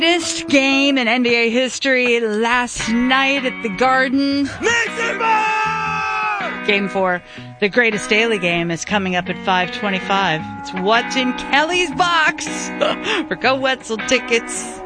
Greatest game in NBA history last night at the Garden. Game 4, the greatest daily game, is coming up at 5:25. It's What's in Kelly's Box for Go Wetzel tickets.